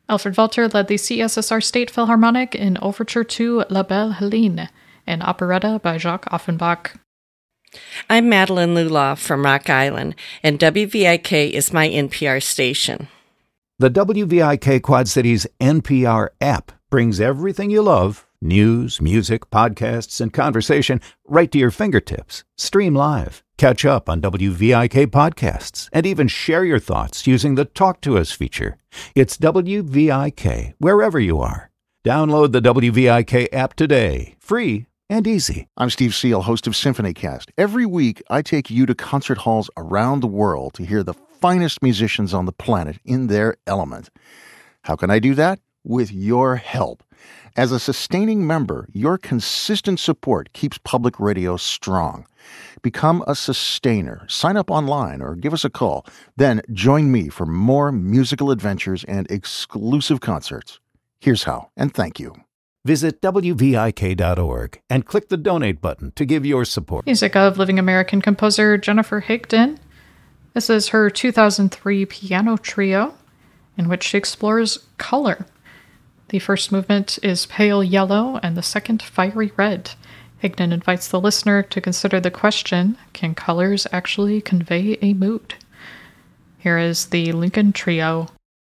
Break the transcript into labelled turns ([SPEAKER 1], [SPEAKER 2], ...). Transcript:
[SPEAKER 1] Alfred Walter led the CSSR State Philharmonic in Overture to La Belle Helene, an operetta by Jacques Offenbach.
[SPEAKER 2] I'm Madeline Lulaw from Rock Island, and WVIK is my NPR station.
[SPEAKER 3] The WVIK Quad Cities NPR app brings everything you love, news, music, podcasts, and conversation, right to your fingertips. Stream live, catch up on WVIK podcasts, and even share your thoughts using the Talk to Us feature. It's WVIK wherever you are. Download the WVIK app today, free and easy.
[SPEAKER 4] I'm Steve Seal, host of SymphonyCast. Every week, I take you to concert halls around the world to hear the finest musicians on the planet in their element. How can I do that? With your help. As a sustaining member, your consistent support keeps public radio strong. Become a sustainer. Sign up online or give us a call. Then join me for more musical adventures and exclusive concerts. Here's how, and thank you.
[SPEAKER 3] Visit WVIK.org and click the donate button to give your support.
[SPEAKER 1] Music of living American composer Jennifer Higdon. This is her 2003 piano trio, in which she explores color. The first movement is pale yellow and the second fiery red. Higdon invites the listener to consider the question, can colors actually convey a mood? Here is the Lincoln Trio,